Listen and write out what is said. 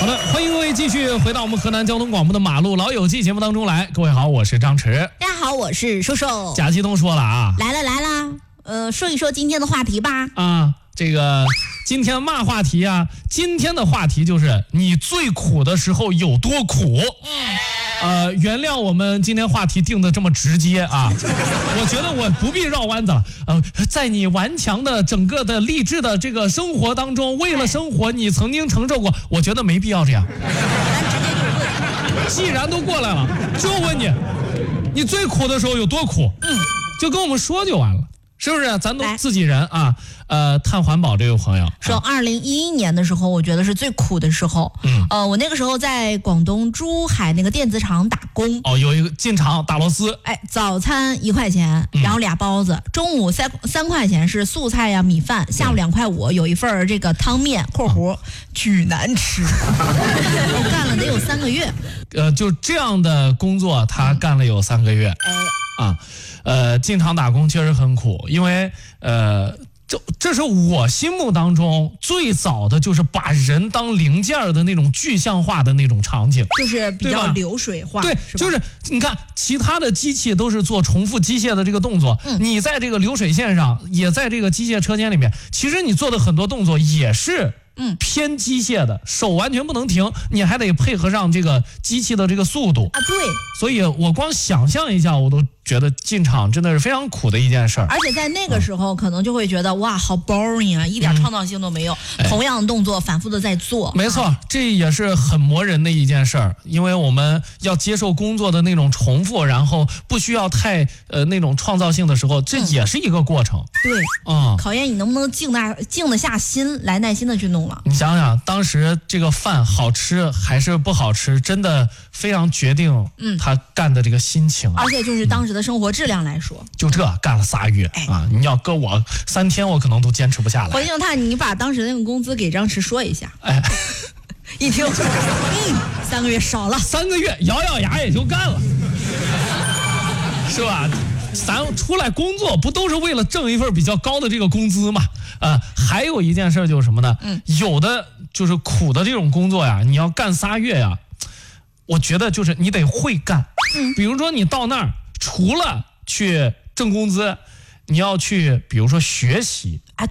好的，欢迎各位继续回到我们河南交通广播的马路老友记节目当中来。各位好，我是张弛。 大家好，我是瘦瘦。 贾继东说了啊， 来了，说一说今天的话题吧。 这个今天嘛话题啊？今天的话题就是你最苦的时候有多苦。原谅我们今天话题定的这么直接啊，我觉得我不必绕弯子了。在你顽强的整个的励志的这个生活当中，为了生活你曾经承受过，我觉得没必要这样。 咱直接就问， 既然都过来了，就问你最苦的时候有多苦？就跟我们说就完了。是不是？咱都自己人啊。碳环保这位朋友说，2011年的时候，我觉得是最苦的时候。我那个时候在广东珠海那个电子厂打工。 有一个进厂打螺丝。 早餐1块钱，然后2包子。中午3块钱是素菜呀、米饭。下午2块5有一份这个汤面（括弧巨难吃）。我干了得有3个月。 就这样的工作，他干了有3个月。进厂打工确实很苦，因为这是我心目当中最早的就是把人当零件的那种具象化的那种场景， 就是比较流水化。 对，就是你看其他的机器都是做重复机械的这个动作，你在这个流水线上，也在这个机械车间里面，其实你做的很多动作也是偏机械的，手完全不能停，你还得配合上这个机器的这个速度啊。对， 所以我光想象一下，我都觉得进厂真的是非常苦的一件事儿。 而且在那个时候，可能就会觉得哇，好 boring 啊，一点创造性都没有。同样的动作反复的在做。 没错，这也是很磨人的一件事儿，因为我们要接受工作的那种重复，然后不需要太那种创造性的时候，这也是一个过程。 对，考验你能不能静得下心来，耐心的去弄了。 你想想，当时这个饭好吃还是不好吃，真的非常决定他干的这个心情。 而且就是当时的生活质量来说， 就这干了3月啊！你要搁我3天，我可能都坚持不下来。 回头你把当时那个工资给张弛说一下。一听，3个月少了 ，3个月咬咬牙也就干了，是吧？咱出来工作不都是为了挣一份比较高的这个工资嘛？还有一件事就是什么呢？有的就是苦的这种工作呀，你要干3月呀，我觉得就是你得会干。比如说你到那儿，除了去挣工资，你要去比如说学习。